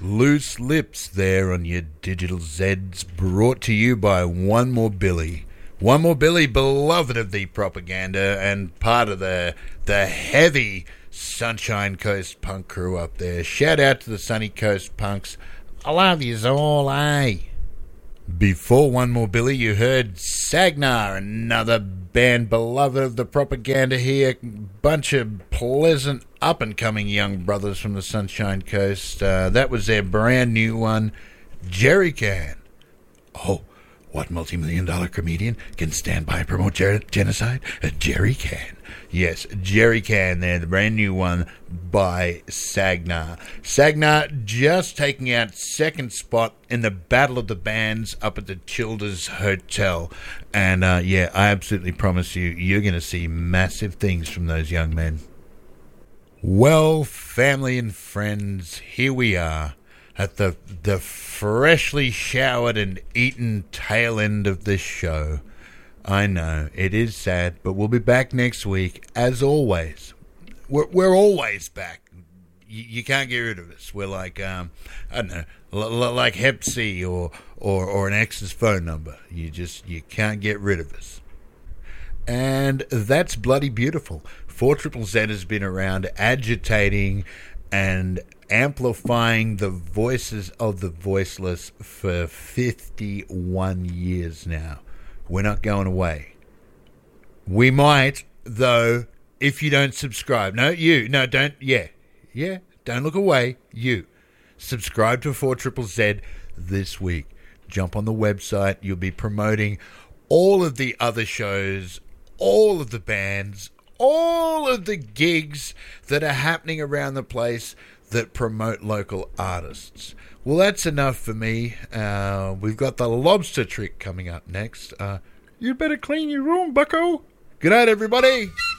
Loose Lips there on your digital Zeds, brought to you by One More Billy. One More Billy, beloved of the propaganda and part of the heavy Sunshine Coast punk crew up there. Shout out to the Sunny Coast punks. I love yous all, eh? Before One More Billy, you heard Sagnar, another band beloved of the propaganda here. Bunch of pleasant, up-and-coming young brothers from the Sunshine Coast. That was their brand new one, Jerry Can. Oh, what multi-million-dollar comedian can stand by and promote genocide? Jerry Can. Yes, Jerry Can there, the brand new one by Sagnar. Sagnar just taking out second spot in the Battle of the Bands up at the Childers Hotel. And I absolutely promise you, you're going to see massive things from those young men. Well, family and friends, here we are at the freshly showered and eaten tail end of this show. I know, it is sad, but we'll be back next week, as always. We're always back. You can't get rid of us. We're like, I don't know, like Hep C or an ex's phone number. You can't get rid of us. And that's bloody beautiful. 4ZZZ has been around agitating and amplifying the voices of the voiceless for 51 years now. We're not going away. We might, though, if you don't subscribe. No, you. No, don't. Yeah. Don't look away. You. Subscribe to 4ZZZ this week. Jump on the website. You'll be promoting all of the other shows, all of the bands, all of the gigs that are happening around the place that promote local artists. Well, that's enough for me. We've got the lobster trick coming up next. You better clean your room, bucko. Good night, everybody.